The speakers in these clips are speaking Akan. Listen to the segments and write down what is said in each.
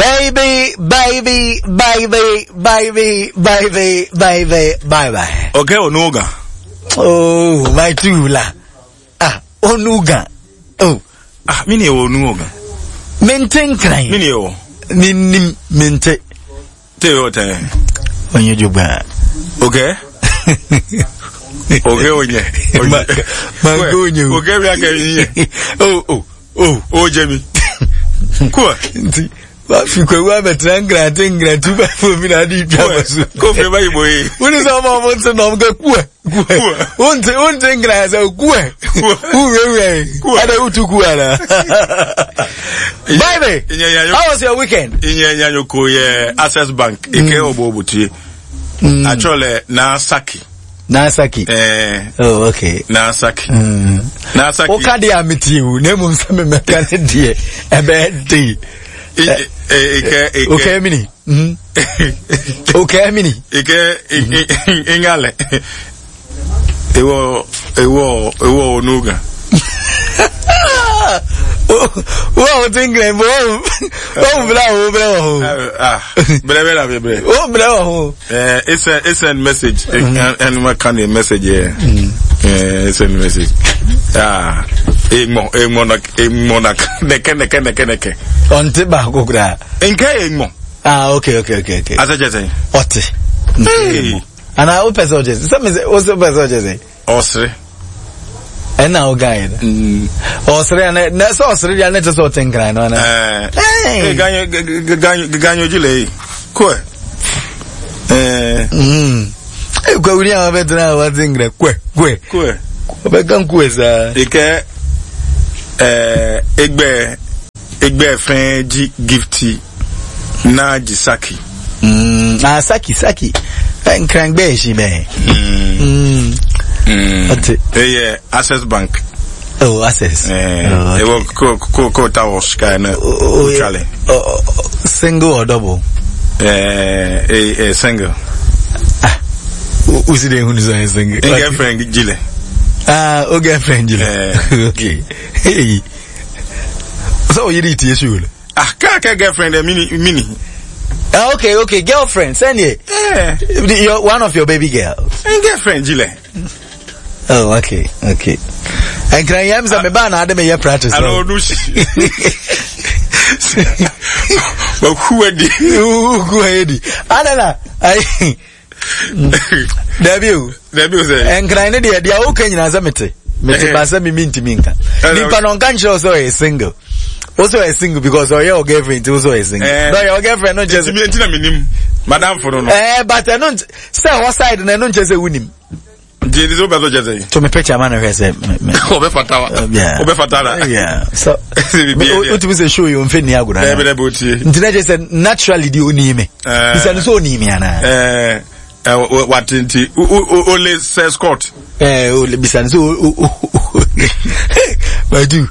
Baby, baby, baby, baby, baby, baby, bye bye. Okay, Onuga. Oh, my tula. Ah, Onuga. Oh. Ah, mini Onuga. Maintain crime. Mini o. Nim mente. Teote. On your job. Okay. Okay, onye. Mangonyo. Okay, we are getting. Oh, Jamie. Quoi? Fikwe betranga tingra tuba for me na di twabaso. Go for my boy. When is our mom to know go kwa. Unte ngra za kwa. Uwe. Ada utukuana. Baby. How was your weekend? Inya nyoko ye Access Bank ike obobutie. Actually Nagasaki. Oh, okay. Nagasaki. O kadi amiti u na mu nsame mekane die ebe dey. Okay, mini. Okay, mini. Ingale. Ewo Onuga. Wow, tingre bo. Bre. It's a message and what kind of message here? It's a message. A monarch. Neke. On tiba kukura. Enke mo. Okay. Asa jese. Ote. Hey. Ana o peso jese. Some is also peso jese. Osre. Ena o guide. Osre na so osre ya na just o tenkran no na. Ganyo jile. Kwe. Kwa wuri a betra wa tenkran kwe. Obekan kweza. Ike egbe fen gifti na jisaki. Saki. Nkrangbe shi be. Yeah, Access Bank. Oh, Access. Ewo ko tawos ka na chale. Single or double? Single. Usi de hunu so single. Girlfriend jile. O girlfriend jile. Okay. Hey. So you need to show. Ka girlfriend mini. Okay, girlfriend, send it. You're one of your baby girls. Girlfriend jile. Oh, okay. And can I have some banana? I didn't practice. I don't know. But who are they? Debut say. And can I need the okay in Azamete? Mr. Basami minti minka. Nipa non kanchi also a single. Also a single because your girlfriend also a single. No, your girlfriend not just Madam for no. But I don't say what side and I don't just win him. To me picture man who say yeah. So what we say show you on Feni Agura. Just said naturally the only me. It's an so ni me ana. What only says court. Only bisan so I do.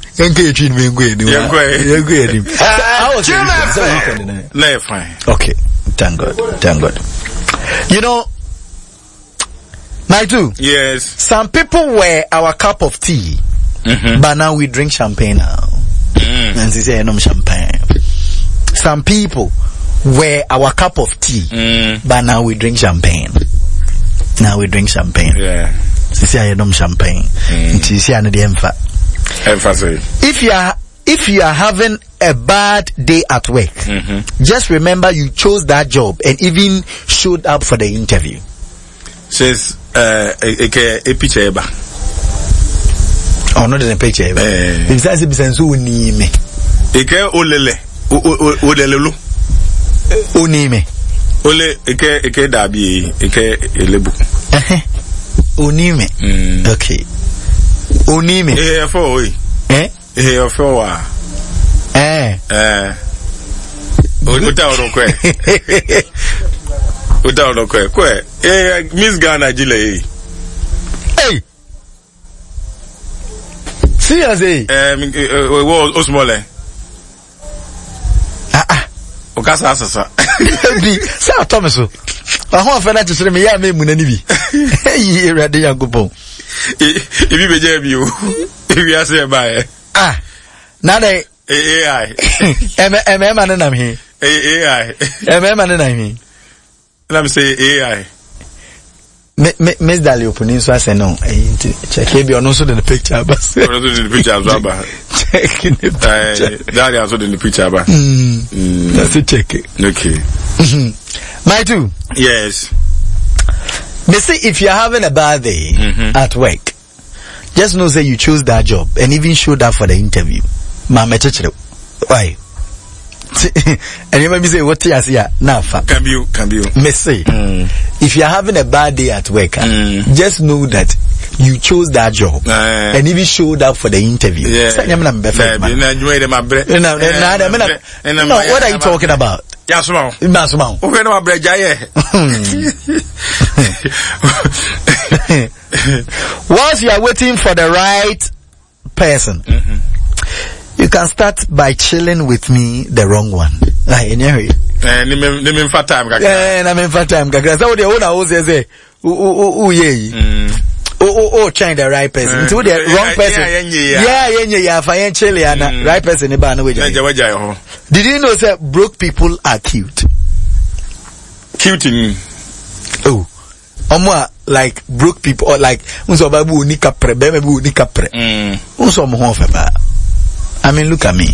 How was your fine. Okay. Thank God. You know, my two. Yes. Some people were our cup of tea, but now we drink champagne now. And they say no champagne. Some people were our cup of tea, but now we drink champagne. Yeah. They say no champagne. They say no emphasis. If you are having a bad day at work, just remember you chose that job and even showed up for the interview. Says a picture eba. Oh, not a picture eba. If that's a business uni me. Eke olelelu. Uni me. Ole eke dabi eke elebu. Uni me. Okay. Uni me. For we. For wa. Uta kwe. Miss Ghana jile. Hey. Seriously? Osmole. Okasa asasa. Sa Thomaso. Ahon fa na tisere me ya me mu na ni bi. Yi erade Yakobon. Ibi beje bi o. Ibi ase ba e. Na dai AI. Ma na nam he. AI. Remember the name? Let me say AI. Miss Dali opening so I say no. Check maybe on also in the picture, but also in the picture as well. Check in the picture. Dali also in the picture, but that's it. Check it. Okay. My two. Yes. Me say if you're having a bad day at work, just know say you chose that job and even showed up for the interview. Mama chechero. Why? And you maybe say what you say now. Can you? Me say if you're having a bad day at work, just know that you chose that job and even showed up for the interview. What are you talking about? Whilst you are waiting for the right person, you can start by chilling with me, the wrong one. Like anyway. I'm for time. So the owner who says, trying the right person. To the wrong person. Fine chilling and right person. Did you know that broke people are cute? Cute. Oh. Like broke people or like unso babu ni kapre be mebu ni kapre unso mo ho fe ba. I mean look at me.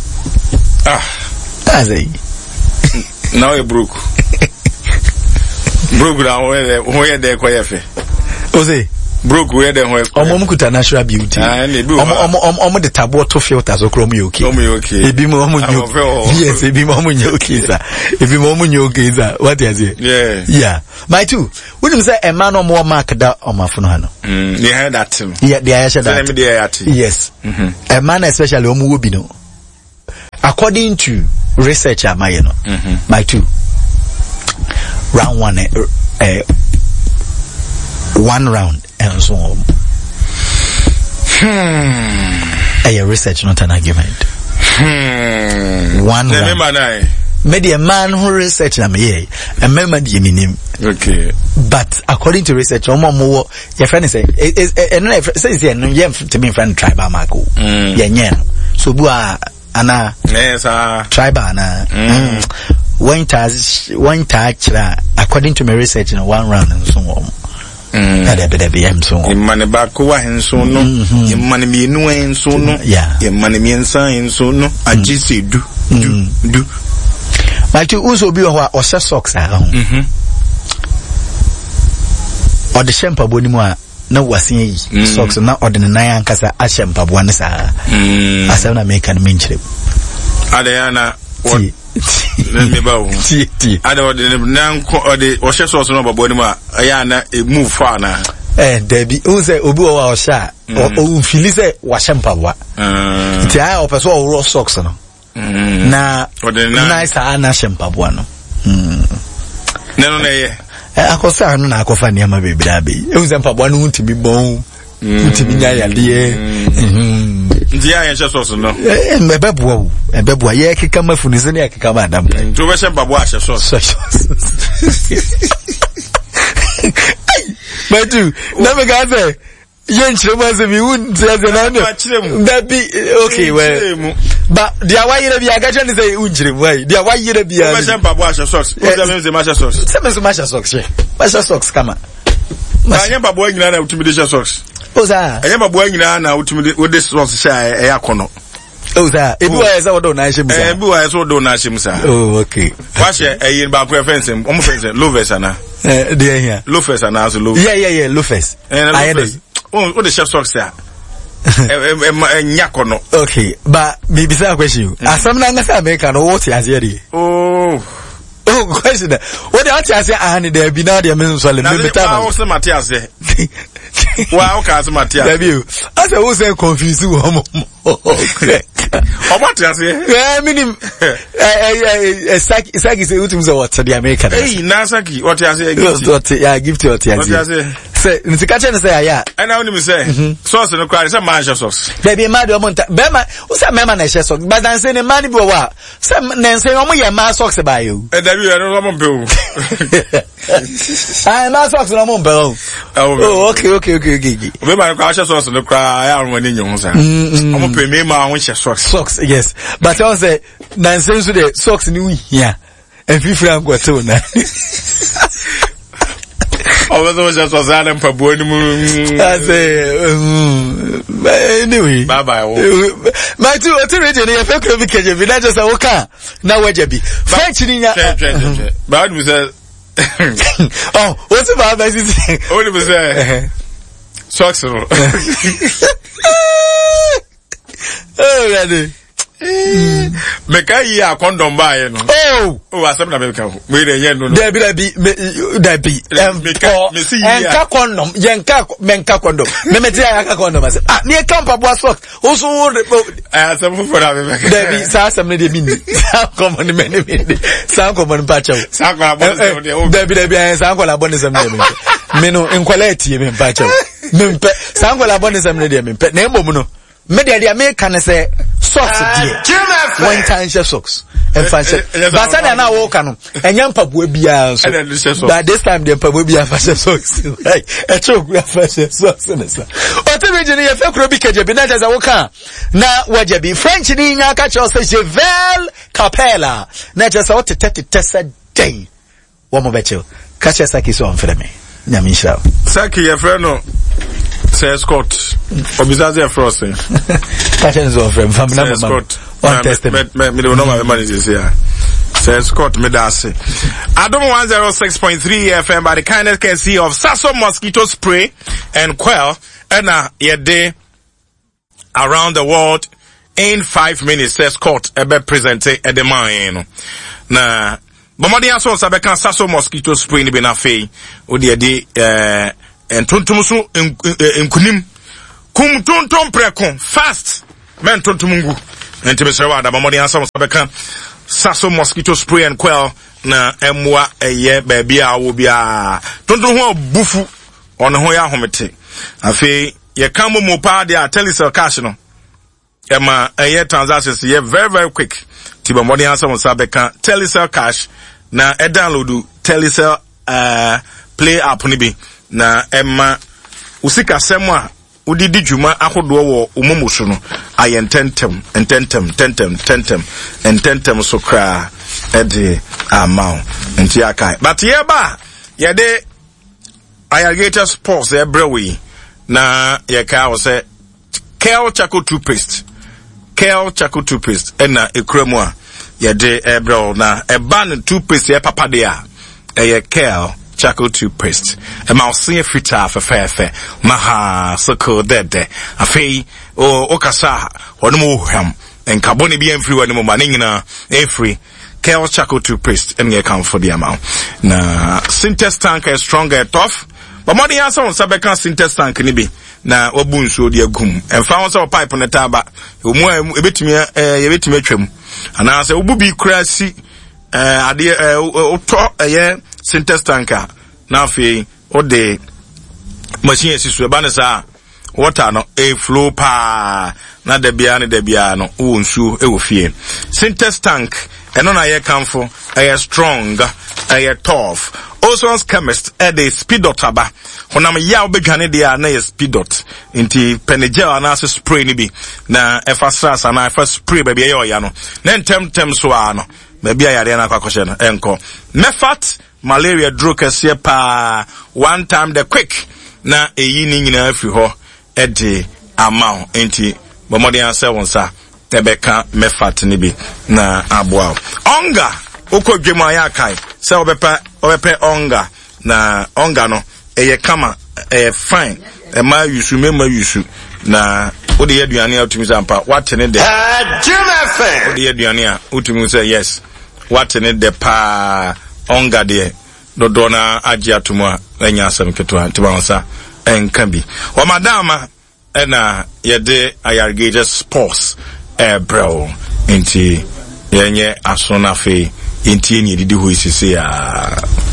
That's it. Now you broke down where they kwa yefe Ose broke where they ho omo kuta natural beauty omo the tabo to filters okro mu okay ebi mo omo nyo yes ebi mo omo nyo okay sir ebi mo omo nyo okay sir what is it yeah my two when you say a man more mark that on my phone hano they heard that too they heard that yes a man especially omo wo bi no according to research am I my two round one round and so on. Research, not an argument. One round. Maybe a man who research am here, a member the minim. Okay. But according to research, your friend say, says to me friend tribal Marco. So bua ana tribal ana. One touch according to my research in one round and so on. Money back over and so no, money me no and so no, money me and so no, I just say do. My two also be or socks at home. Or the shampoo bonimoa, no was socks not ordinary and casa a shampoo one as a American minchip. Adriana, let me bow. I don't know the Osha sauce no bonima. Ayana move far now. Debbie, who say Obu or Sha or Philise Washampawa. It's I or Paso raw socks. Na nice Anna Shampabuano. No, I could say no, I could find my baby. It was a Pabuano to be bone. To be dear. Dia yenche sauce no. Mbebu ye kikama funise ne kikama adam. To we shempa ashe sauce. But you never got say yenche was we wouldn't say na that be okay well. But dia why you be agacha ni say unjire why. Dia why you be we shempa ashe sauce. What that means masha sauce. Say masha sauce. Masha sauce kama. Anya babo nyina na utimidisha sauce. Oza. Anya babo nyina na utimide with this sauce sha e yakono. Oza. Ebi wa esa wodo na hyemusa. Ebi wa esa wodo na hyemusa. Oh okay. Wa hye eyin ba ko fence omo fence lovers ana. Dey here. Lovers ana so lovers. Yeah, lovers. Lovers. Oh the chef sauce there. Nyakono. Okay, but me bisa question. Asam na ngasa America no what ya here. Oh, question. What I say, and there be now the men so let me tell you. What's Matthias? Wow, cause Matthias. Debut. As I was confused. Okay. What you say? I mean, Saki say what the American. Hey, Nasaki, what you say? Yeah, give to what you say. Say, Nitikacha say yeah. And I only say, sauce no cry, some mancha sauce. Baby, mad monta. Bema, who say mema na sauce? But I say the money bo wa. Some nan say omo ya ma socks by you. And that you no mo be. Ah, ma socks no mo be. Oh, okay. We might crash sauce no cry. I am winning you, sir. I'm pay me my own socks. Yes, but I say nonsense with the socks new here. And if you go to na. I was just was Adam for Boyne. I say, anyway, bye. My two region, if I could be catching, we not just a okay. Now, where you be? French in your but we said, oh, what's about my sister? What was there? Socks. Oh, ready. Make a condom by no. Oh, I said, Debbie, Menka condom, Menka condom. Memetia condom. Ah, near Campa was also as a for Debbie, Sassam, common many, some common patch. Debbie, and Sankola Bonism. Meno in quality, Pacho. Sankola Bonism, pet name. Media American say socks dear. One time socks and fancy. But I now walk on and young pub will be by this time the pub will be a fashion socks. Right, a choke fashion socks. What the region of February be not as a walker. Now what you be French in your catch or say Cheval Capella. Not just out to test a day. One more bet you. Catch a saki so on for me. Yamisha. Saki, your friend. Say Scott, Obizazi Frosting. Passions of him, family Scott. On testament, me don't know my managers here. Say Scott, me that's it. I don't 106.3 FM by the kindness can see of Sasso mosquito spray and quail, and a day around the world in 5 minutes. Say Scott, ebe presente at the mine. Na, Bomadi aso sabeka Sasso mosquito spray ni benafe, odi de and tuntumsu in kunim kum tuntum prekon fast men tuntumungu and tibeswa da mamodi ansam sabeka Sasso mosquito spray and quail na emwa eye baby a wo bia tuntum ho bufu on ho ya homete afi ye kambo mo pa dia telecel cash no ema eye transactions ye very quick tiba mamodi ansam sabeka telecel cash na e download telecel play app ni bi na emma usika semwa udidi juma ahodo wo umumusu no ayententem so kra ede amount enti akai but yeba yede Alligator Sports ebrewe na yeka wo se Kel Chaco toothpaste ena ekremu a yede ebrew na eban toothpaste e papa de a eye Kel Chaco toothpaste. A mouse frita for fair. Maha, so cold dead. A fee, okasa, or no more ham, and carboni be free when manina, free. Kel Chaco toothpaste, and you account for the amount. Na, Sintex tank is stronger tough. But money answer on Sabeka Sintex tank can be. Na, obun so dear gum, and found some pipe on the taba. You bit me, and I say, Ububi crassy, idea, Sintex tanker na fi o de machine sisu ba ne sa water no e flow pa na de bia no o nsu e wo fie Sintex tank eno na ye kamfo e strong e tough also chemist e de speed dot aba honam ya obedwane de na ye speed dot nti penegel na so spray ni bi na e fa sras na e fa spray ba bia ye oya no na ntem so ano ba bia yare na kwakoshe no enko mefat malaria drug kese pa one time the quick na eyi ni nyina afi ho e de amount enti bomodi answer wonsa tebeka mefat ni bi na aboa onga okodwemu ayakai se obepe onga na onga no eye kama fine e ma yusu mema yusu na odi aduane atumi sampa watene de odi aduane a utumi say yes watene de pa onga de dodona agia tumwa enya asem keto tibansa enkambi wa madama ena yede Alligator Sports bro enti yenye asona fe enti ni didi ho isisi ya